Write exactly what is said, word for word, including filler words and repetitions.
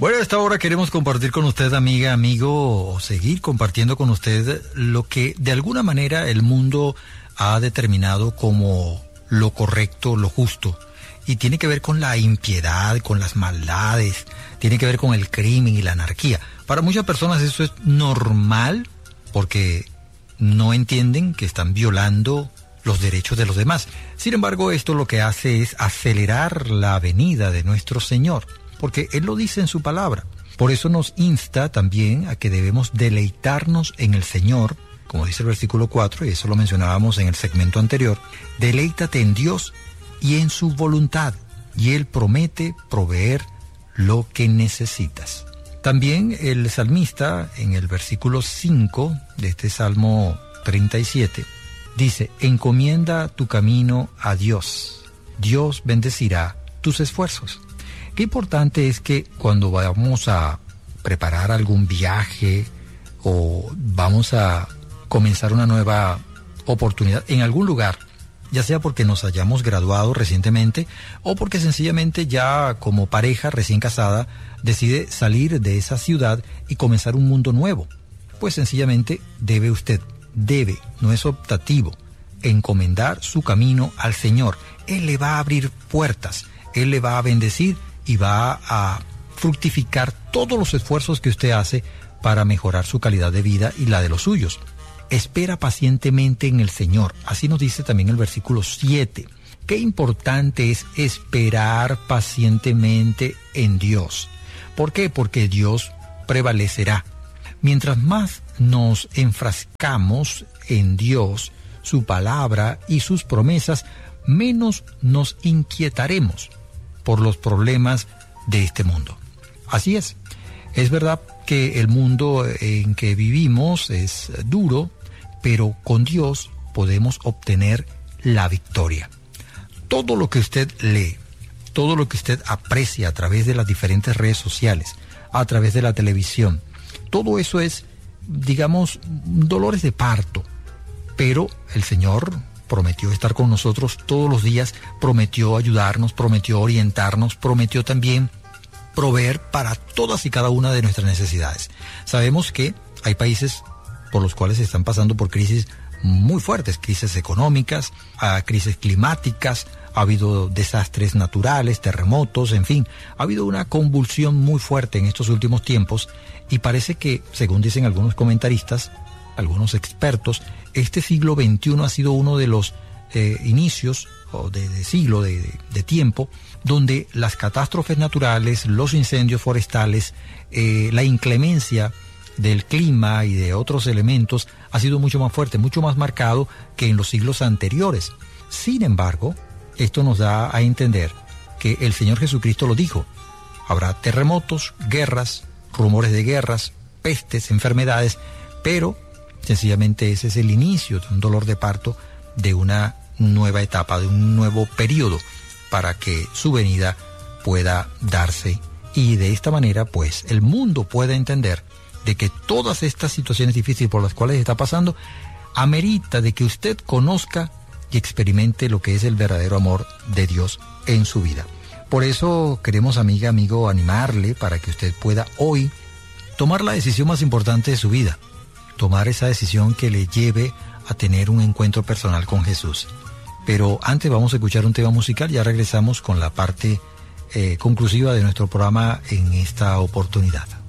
Bueno, a esta hora queremos compartir con usted, amiga, amigo, o seguir compartiendo con usted lo que de alguna manera el mundo ha determinado como lo correcto, lo justo. Y tiene que ver con la impiedad, con las maldades, tiene que ver con el crimen y la anarquía. Para muchas personas eso es normal porque no entienden que están violando los derechos de los demás. Sin embargo, esto lo que hace es acelerar la venida de nuestro Señor, porque Él lo dice en su palabra. Por eso nos insta también a que debemos deleitarnos en el Señor, como dice el versículo cuatro, y eso lo mencionábamos en el segmento anterior. Deleítate en Dios y en su voluntad, y Él promete proveer lo que necesitas. También el salmista, en el versículo cinco de este Salmo treinta y siete, dice, encomienda tu camino a Dios, Dios bendecirá tus esfuerzos. Qué importante es que cuando vamos a preparar algún viaje o vamos a comenzar una nueva oportunidad en algún lugar, ya sea porque nos hayamos graduado recientemente o porque sencillamente ya como pareja recién casada decide salir de esa ciudad y comenzar un mundo nuevo, pues sencillamente debe usted, debe, no es optativo, encomendar su camino al Señor. Él le va a abrir puertas, Él le va a bendecir y va a fructificar todos los esfuerzos que usted hace para mejorar su calidad de vida y la de los suyos. Espera pacientemente en el Señor. Así nos dice también el versículo siete. Qué importante es esperar pacientemente en Dios. ¿Por qué? Porque Dios prevalecerá. Mientras más nos enfrascamos en Dios, su palabra y sus promesas, menos nos inquietaremos por los problemas de este mundo. Así es. Es verdad que el mundo en que vivimos es duro, pero con Dios podemos obtener la victoria. Todo lo que usted lee, todo lo que usted aprecia a través de las diferentes redes sociales, a través de la televisión, todo eso es, digamos, dolores de parto, pero el Señor prometió estar con nosotros todos los días, prometió ayudarnos, prometió orientarnos, prometió también proveer para todas y cada una de nuestras necesidades. Sabemos que hay países por los cuales se están pasando por crisis muy fuertes, crisis económicas, crisis climáticas, ha habido desastres naturales, terremotos, en fin, ha habido una convulsión muy fuerte en estos últimos tiempos y parece que, según dicen algunos comentaristas, algunos expertos, este siglo veintiuno ha sido uno de los eh, inicios o de, de siglo, de, de, de tiempo, donde las catástrofes naturales, los incendios forestales, eh, la inclemencia del clima y de otros elementos ha sido mucho más fuerte, mucho más marcado que en los siglos anteriores. Sin embargo, esto nos da a entender que el Señor Jesucristo lo dijo. Habrá terremotos, guerras, rumores de guerras, pestes, enfermedades, pero sencillamente ese es el inicio de un dolor de parto, de una nueva etapa, de un nuevo periodo para que su venida pueda darse y de esta manera pues el mundo pueda entender de que todas estas situaciones difíciles por las cuales está pasando amerita de que usted conozca y experimente lo que es el verdadero amor de Dios en su vida. Por eso queremos, amiga, amigo, animarle para que usted pueda hoy tomar la decisión más importante de su vida, tomar esa decisión que le lleve a tener un encuentro personal con Jesús. Pero antes vamos a escuchar un tema musical, ya regresamos con la parte eh, conclusiva de nuestro programa en esta oportunidad.